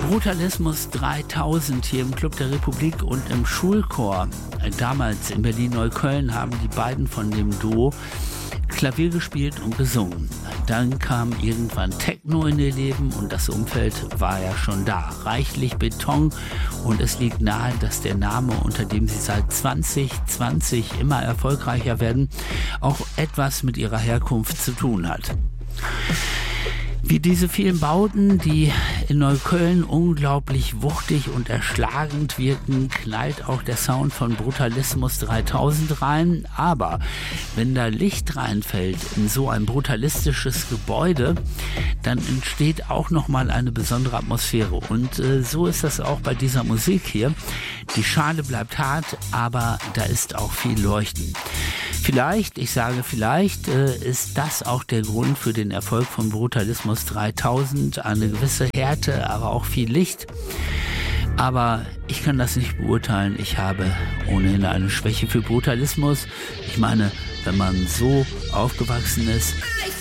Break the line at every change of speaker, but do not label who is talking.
Brutalismus 3000 hier im Club der Republik und im Schulchor. Damals in Berlin-Neukölln haben die beiden von dem Duo Klavier gespielt und gesungen. Dann kam irgendwann Techno in ihr Leben und das Umfeld war ja schon da. Reichlich Beton und es liegt nahe, dass der Name, unter dem sie seit 2020 immer erfolgreicher werden, auch etwas mit ihrer Herkunft zu tun hat. Wie diese vielen Bauten, die in Neukölln unglaublich wuchtig und erschlagend wirken, knallt auch der Sound von Brutalismus 3000 rein. Aber wenn da Licht reinfällt in so ein brutalistisches Gebäude, dann entsteht auch nochmal eine besondere Atmosphäre. Und so ist das auch bei dieser Musik hier. Die Schale bleibt hart, aber da ist auch viel Leuchten. Vielleicht, ich sage vielleicht, ist das auch der Grund für den Erfolg von Brutalismus 3000. Eine gewisse Härte, aber auch viel Licht. Aber ich kann das nicht beurteilen. Ich habe ohnehin eine Schwäche für Brutalismus. Ich meine, wenn man so aufgewachsen ist,